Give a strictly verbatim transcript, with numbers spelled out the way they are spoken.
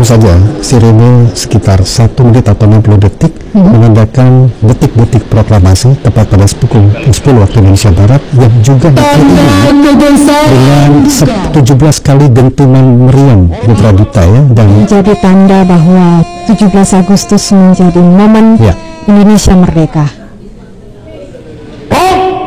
saja sirene sekitar satu menit atau enam puluh detik hmm. menandakan detik-detik proklamasi tepat pada pukul sepuluh waktu Indonesia Barat, yang juga diikuti dengan tujuh belas kali dentuman meriam Putra Duta ya, dan menjadi tanda bahwa tujuh belas Agustus menjadi momen ya. Indonesia merdeka.